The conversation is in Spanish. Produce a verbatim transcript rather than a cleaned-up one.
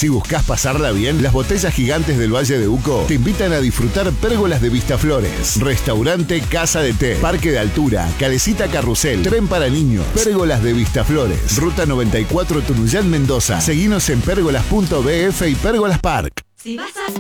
Si buscas pasarla bien, las botellas gigantes del Valle de Uco te invitan a disfrutar pérgolas de Vistaflores, restaurante Casa de Té, parque de altura, calecita carrusel, tren para niños, pérgolas de Vistaflores, ruta noventa y cuatro Tunuyán Mendoza. Seguinos en pérgolas punto b f y Pérgolas Park. Si vas a